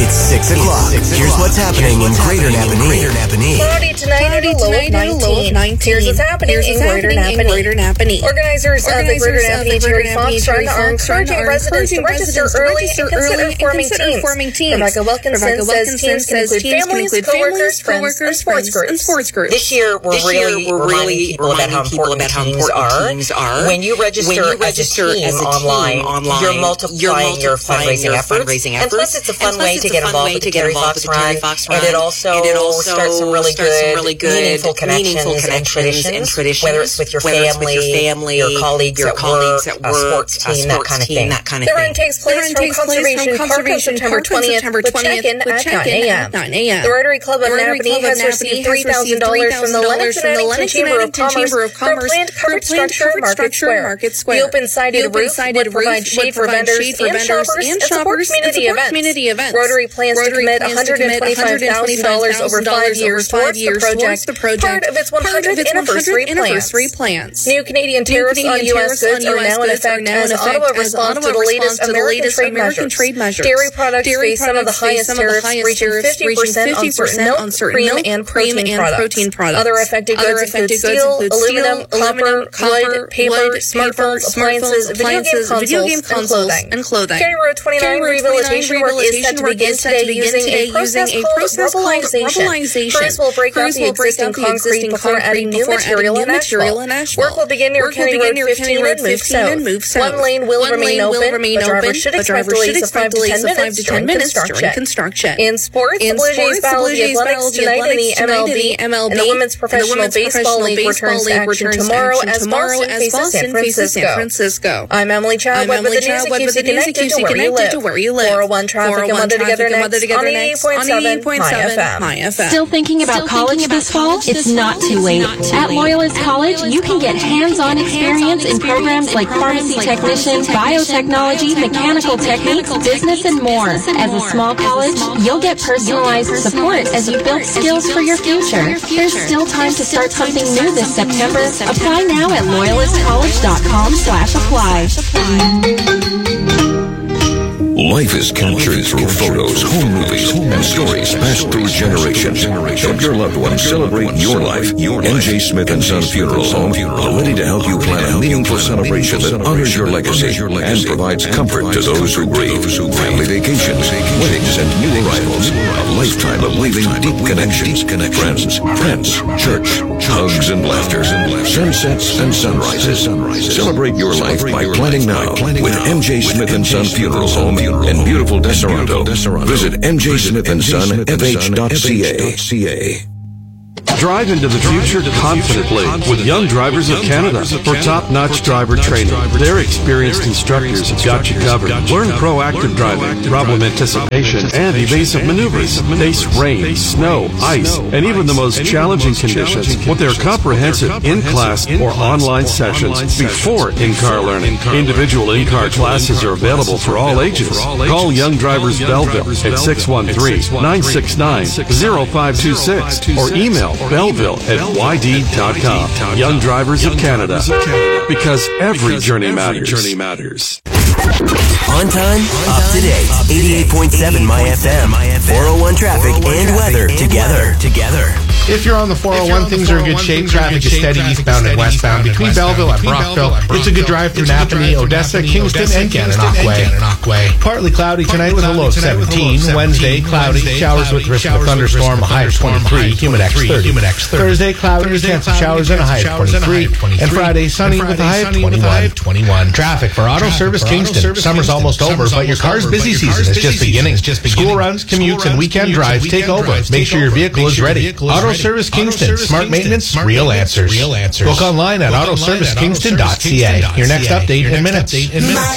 It's 6 o'clock. Here's what's happening in Greater Napanee. Cloudy tonight at a low of 19. Here's what's happening in Greater Napanee. Organizers of the Greater Napanee Cherry Fox Run are encouraging residents to register early and consider forming teams. Rebecca Wilkinson says teams can include families, coworkers, friends, and sports groups. This year, we're really reminding people about how important teams are. When you register as a team online, you're multiplying your fundraising efforts. And plus, it's a fun way to get involved with the Cherry Fox Run. And it also starts some really good, meaningful connections and traditions, whether it's with your family, your colleagues at work, a sports team, that kind of thing. The run takes place from Conservation Park on September 20th with check-in at 9 a.m. The Rotary Club of Napanee has received $3,000 from the Lennox Chamber of Commerce for a planned covered structure at Market Square. The open-sided roof would provide shade for vendors and shoppers and support community events. Rotary plans to commit $125,000 over 5 years towards the project, part of its 100th anniversary plans. New Canadian tariffs on U.S. goods are now in effect as Ottawa responds to the latest American trade measures. Dairy products face some of the highest tariffs, reaching 50% on certain cream and protein products. Other affected goods include steel, aluminum, copper, wood, paper, smartphones, appliances, video game consoles, and clothing. County Road 29 rehabilitation work is set to begin today using a process called rubblization. Crews will break out the existing concrete before adding new material and asphalt. Work will begin near County Road 15 and move south. One lane will remain open, but drivers should expect delays of 5 to 10 minutes during construction. In sports, the Blue Jays battle the Athletics tonight in the MLB, and the Women's Professional Baseball League returns to action tomorrow as Boston faces San Francisco. I'm Emily Chadwick with the news that keeps you connected to where you live. 401 Traffic and Weather together next on 88.7 My FM. Still thinking about college this fall? It's not too late. At Loyalist College, you can get hands-on experience in programs like pharmacy technician, biotechnology, mechanical techniques, business, and more. As a small college, you'll get personalized support as you build skills for your future. There's still time to start something new this September. Apply now at loyalistcollege.com/apply. Life is captured through photos, home movies, and stories passed through generations. Help your loved ones celebrate your life. NJ Smith & Son Funeral Home are ready to help you plan a meaningful celebration that honors your legacy and provides comfort to those who grieve. Family vacations, weddings, and new arrivals. A lifetime of weaving deep connections. Friends, church, hugs and laughter, sunsets and sunrises. Celebrate your life by planning now with NJ Smith & Son Funeral Home in beautiful Toronto. Visit njsmithandsonfh.ca. Drive into the future confidently with Young Drivers of Canada for top-notch driver training. Their experienced instructors have got you covered. Learn proactive driving, problem anticipation, and evasive maneuvers. Face rain, snow, ice, and even the most challenging conditions with their comprehensive in-class or online sessions before in-car learning. Individual in-car classes are available for all ages. Call Young Drivers Belleville at 613-969-0526 or email belleville@yd.com. Young Drivers of Canada. Because every journey matters. On time, up to date. 88.7 My FM. 401 Traffic and Weather together. If you're on the 401, things are in good shape. Traffic is steady eastbound and westbound between Belleville and Brockville. It's a good drive through Napanee, Odessa, Kingston, and Gananoque. Partly cloudy tonight with a low of 17. Wednesday, cloudy, showers with risk of a thunderstorm, a high of 23, humid X 30. Thursday, cloudy, chance of showers and a high of 23. And Friday, sunny with a high of 21. Traffic for Auto Service Kingston. Summer's almost over, but your car's busy season is just beginning. School runs, commutes, and weekend drives take over. Make sure your vehicle is ready. Auto Service Kingston. Smart maintenance, real answers. Book online at autoservicekingston.ca. Your next update in minutes.